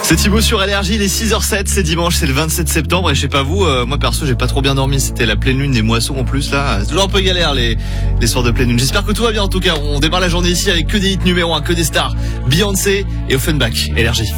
C'est Thibaut sur LRJ, il est 6h07, c'est dimanche, c'est le 27 septembre et je sais pas vous, moi perso j'ai pas trop bien dormi, c'était la pleine lune des moissons en plus là, c'est toujours un peu galère les soirs de pleine lune. J'espère que tout va bien en tout cas, on démarre la journée ici avec que des hits numéro 1, que des stars, Beyoncé et Offenbach, LRJ.